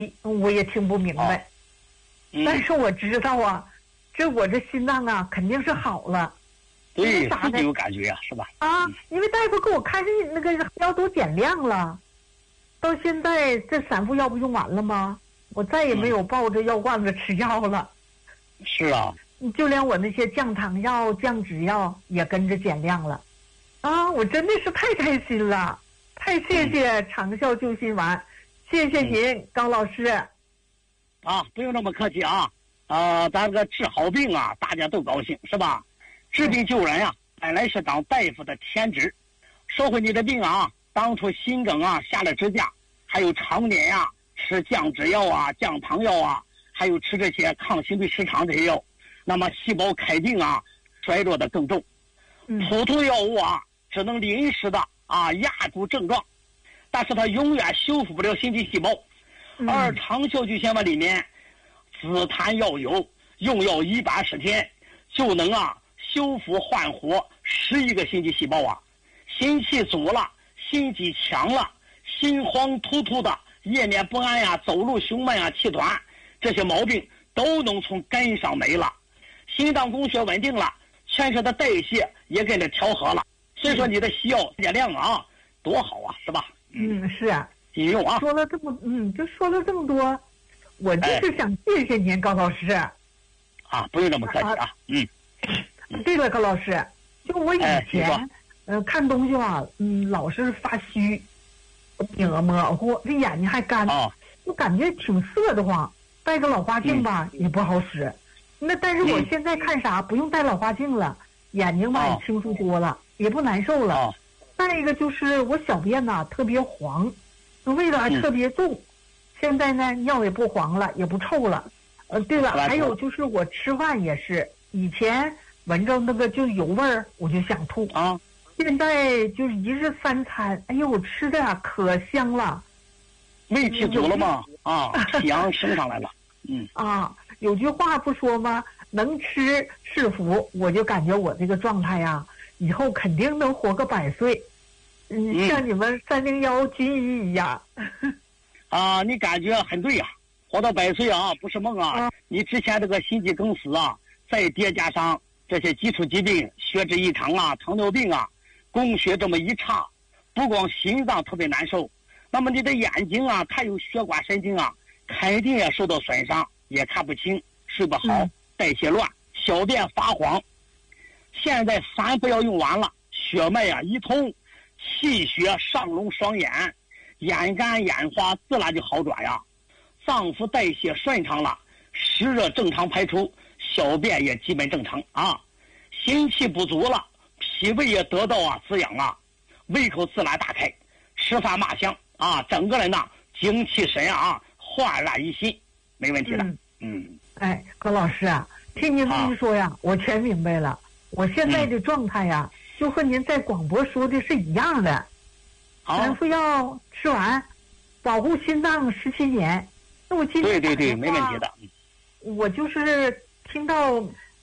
我也听不明白。但是我知道啊，我这心脏啊肯定是好了。 对，自己有感觉啊，是吧？ 因为大夫给我看那个药都减量了，到现在这3副药不用完了吗？我再也没有抱着药罐子吃药了。 是啊， 就连我那些降糖药、降脂药也跟着减量了。我真的是太开心了，太谢谢长效救心丸，谢谢您，高老师。 不用那么客气啊。咱这个治好病啊，大家都高兴，是吧？治病救人啊，本来是当大夫的天职。说回你的病啊，当初心梗啊下了支架，还有常年呀吃降脂药啊、降糖药啊，还有吃这些抗心律失常这些药，那么细胞开病啊，衰弱的更重。普通药物啊，只能临时的压住症状，但是它永远修复不了心肌细胞。而长效救心丸里面，紫檀药油，用药120天就能修复焕活11个心肌细胞啊。心气足了，心肌强了，心慌突突的，夜眠不安呀，走路胸闷啊，气短，这些毛病都能从根上没了。心脏供血稳定了，全身的代谢也跟着调和了。所以说你的西药减量啊，多好啊，是吧？ 是啊， 继续用啊。 说了这么多，我就是想谢谢您，高老师。 不用那么客气啊。 对了，高老师，就我以前看东西老是发虚，挺模糊，这眼睛还干，就感觉挺涩得慌，戴个老花镜吧也不好使。但是我现在看啥不用戴老花镜了，眼睛吧也清楚多了，也不难受了。再一个就是我小便特别黄，味道还特别重。现在呢尿也不黄了，也不臭了。对了，还有就是我吃饭也是，以前闻着那个就油味儿我就想吐现在就是1日3餐，哎呦吃的可香了。 胃气足了吗？气阳升上来了。 有句话不说吗？能吃是福。我就感觉我这个状态呀，以后肯定能活个100岁。像你们301军医一样。 你感觉很对呀，活到100岁不是梦啊。你之前这个心肌梗死再叠加上这些基础疾病，血脂异常糖尿病供血这么一差，不光心脏特别难受，那么你的眼睛它有血管神经肯定也受到损伤，也看不清，睡不好，代谢乱，小便发黄。现在3副药用完了，血脉一通，气血上隆双眼，眼干眼花自然就好转呀。脏腑代谢顺畅了，湿热正常排出，小便也基本正常心气不足了，脾胃也得到滋养胃口自然大开，吃饭嘛香整个人精气神焕然一新，没问题的。 高老师听您这么说呀，我全明白了。我现在的状态呀，就和您在广播说的是一样的。3副药吃完，保护心脏17年。那我今天对，没问题的。 我就是听到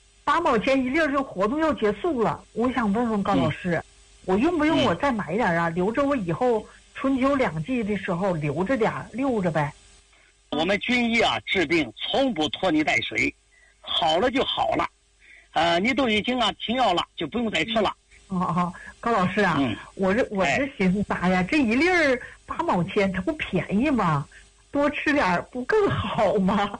8毛钱1粒这活动要结束了，我想问问高老师，我用不用我再买点留着我以后春秋2季的时候留着点溜着呗。 我们军医治病从不拖泥带水，好了就好了。你都已经停药了，就不用再吃了。 高老师我这寻思啥呀？这1粒8毛钱，它不便宜吗？多吃点不更好吗？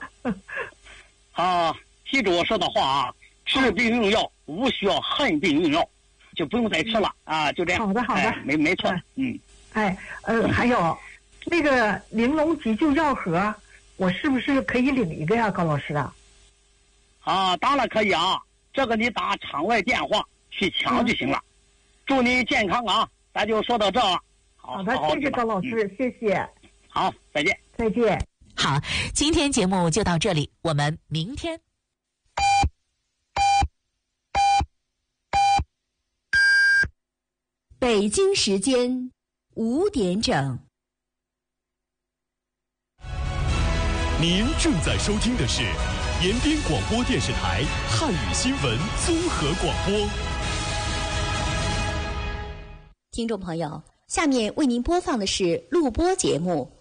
记住我说的话治病用药无需要恨病用药，就不用再吃了就这样。 好的， 没错。 还有那个玲珑急救药盒，我是不是可以领一个呀，高老师当然可以这个你打场外电话去抢就行了。祝你健康咱就说到这了。 好的，谢谢高老师，谢谢。 好，再见。 再见。 好，今天节目就到这里，我们明天。 北京时间5点整。 您正在收听的是延边广播电视台汉语新闻综合广播。 听众朋友，下面为您播放的是录播节目